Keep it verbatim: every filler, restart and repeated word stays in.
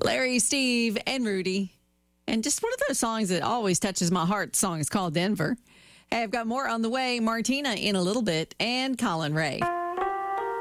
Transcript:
Larry, Steve, and Rudy. And just one of those songs that always touches my heart. The song is called Denver. Hey, I've got more on the way. Martina in a little bit, and Colin Ray.